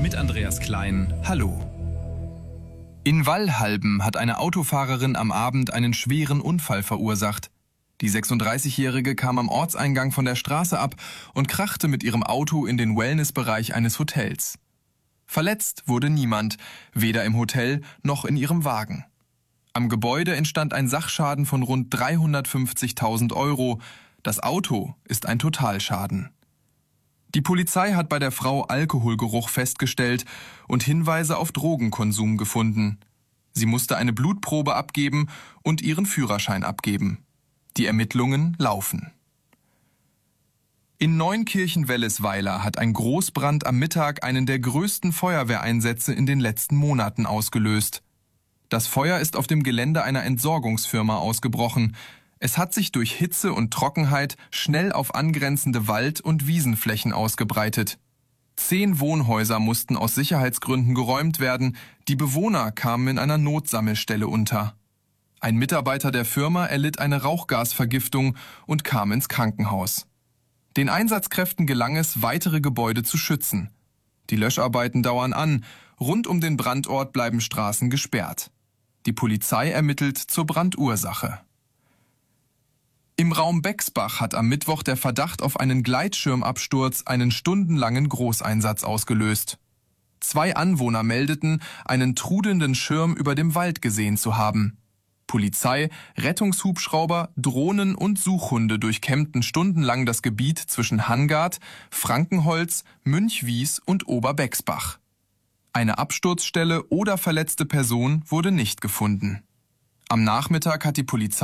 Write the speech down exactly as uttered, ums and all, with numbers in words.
mit Andreas Klein. Hallo. In Wallhalben hat eine Autofahrerin am Abend einen schweren Unfall verursacht. Die sechsunddreißigjährige kam am Ortseingang von der Straße ab und krachte mit ihrem Auto in den Wellnessbereich eines Hotels. Verletzt wurde niemand, weder im Hotel noch in ihrem Wagen. Am Gebäude entstand ein Sachschaden von rund dreihundertfünfzigtausend Euro. Das Auto ist ein Totalschaden. Die Polizei hat bei der Frau Alkoholgeruch festgestellt und Hinweise auf Drogenkonsum gefunden. Sie musste eine Blutprobe abgeben und ihren Führerschein abgeben. Die Ermittlungen laufen. In Neunkirchen-Wellesweiler hat ein Großbrand am Mittag einen der größten Feuerwehreinsätze in den letzten Monaten ausgelöst. Das Feuer ist auf dem Gelände einer Entsorgungsfirma ausgebrochen. Es hat sich durch Hitze und Trockenheit schnell auf angrenzende Wald- und Wiesenflächen ausgebreitet. Zehn Wohnhäuser mussten aus Sicherheitsgründen geräumt werden. Die Bewohner kamen in einer Notsammelstelle unter. Ein Mitarbeiter der Firma erlitt eine Rauchgasvergiftung und kam ins Krankenhaus. Den Einsatzkräften gelang es, weitere Gebäude zu schützen. Die Löscharbeiten dauern an. Rund um den Brandort bleiben Straßen gesperrt. Die Polizei ermittelt zur Brandursache. Im Raum Bexbach hat am Mittwoch der Verdacht auf einen Gleitschirmabsturz einen stundenlangen Großeinsatz ausgelöst. Zwei Anwohner meldeten, einen trudelnden Schirm über dem Wald gesehen zu haben. Polizei, Rettungshubschrauber, Drohnen und Suchhunde durchkämmten stundenlang das Gebiet zwischen Hangard, Frankenholz, Münchwies und Oberbexbach. Eine Absturzstelle oder verletzte Person wurde nicht gefunden. Am Nachmittag hat die Polizei